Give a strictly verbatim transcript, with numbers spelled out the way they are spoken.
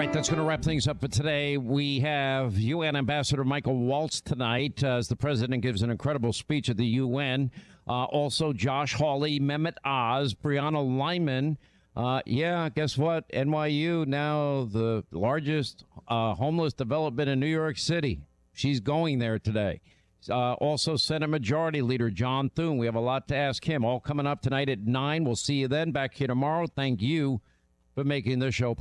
right, that's going to wrap things up for today. We have U N Ambassador Michael Waltz tonight uh, as the president gives an incredible speech at the U N. Uh, also, Josh Hawley, Mehmet Oz, Brianna Lyman. Uh, yeah, guess what? N Y U now the largest uh, homeless development in New York City. She's going there today. Uh, also, Senate Majority Leader John Thune. We have a lot to ask him. All coming up tonight at nine. We'll see you then. Back here tomorrow. Thank you for making the show